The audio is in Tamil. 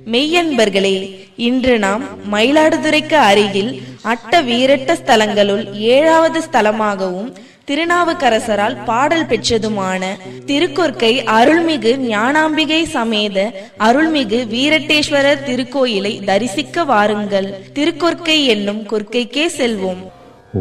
மெய்யன்பர்களே, இன்று நாம் மயிலாடுதுறைக்கு அருகில் அட்ட வீரட்ட ஸ்தலங்களுள் 7வது ஸ்தலமாகவும் திருநாவுக்கரசரால் பாடல் பெற்றதுமான திருக்கொற்கை அருள்மிகு ஞானாம்பிகை சமேத அருள்மிகு வீரட்டேஸ்வரர் திருக்கோயிலை தரிசிக்க வாருங்கள். திருக்கொற்கை என்னும் கொற்கைக்கே செல்வோம்.